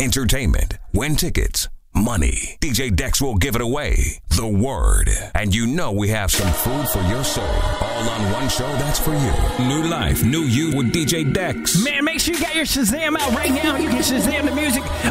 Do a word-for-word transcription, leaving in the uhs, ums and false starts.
entertainment, win tickets, money. D J Dex will give it away. The word. And you know we have some food for your soul. All on one show that's for you. New life, new you with D J Dex. Man, make sure you got your Shazam out right now. You can Shazam the music